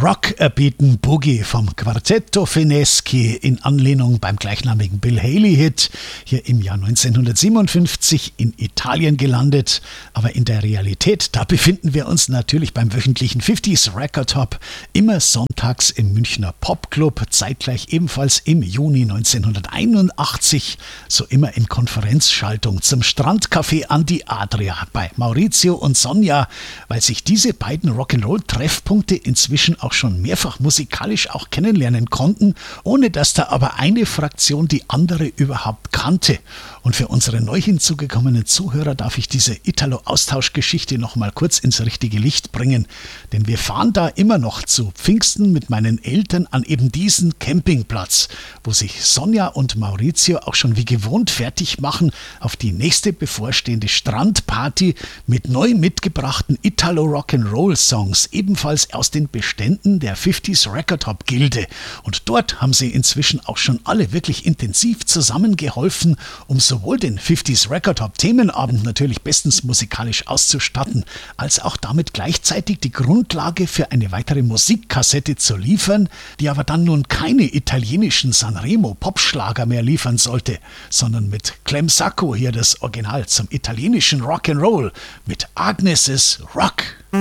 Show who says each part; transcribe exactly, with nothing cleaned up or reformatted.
Speaker 1: Rock-Erbieten Boogie vom Quartetto Fineschi in Anlehnung beim gleichnamigen Bill Haley-Hit, hier im Jahr neunzehnhundertsiebenundfünfzig in Italien gelandet. Aber in der Realität, da befinden wir uns natürlich beim wöchentlichen fünfziger Record Hop, immer sonntags im Münchner Popclub, zeitgleich ebenfalls im Juni neunzehnhunderteinundachtzig, so immer in Konferenzschaltung zum Strandcafé an die Adria bei Maurizio und Sonja, weil sich diese beiden Rock'n'Roll-Treffpunkte inzwischen auch schon mehrfach musikalisch auch kennenlernen konnten, ohne dass da aber eine Fraktion die andere überhaupt kannte. Und für unsere neu hinzugekommenen Zuhörer darf ich diese Italo-Austauschgeschichte noch mal kurz ins richtige Licht bringen, denn wir fahren da immer noch zu Pfingsten mit meinen Eltern an eben diesen Campingplatz, wo sich Sonja und Maurizio auch schon wie gewohnt fertig machen auf die nächste bevorstehende Strandparty mit neu mitgebrachten Italo-Rock'n'Roll-Songs, ebenfalls aus den Beständen der fünfziger Record Hop Gilde. Und dort haben sie inzwischen auch schon alle wirklich intensiv zusammengeholfen, um sowohl den fünfziger Record Hop Themenabend natürlich bestens musikalisch auszustatten, als auch damit gleichzeitig die Grundlage für eine weitere Musikkassette zu liefern, die aber dann nun keine italienischen Sanremo Popschlager mehr liefern sollte, sondern mit Clem Sacco hier das Original zum italienischen Rock'n'Roll mit Agnes' Rock.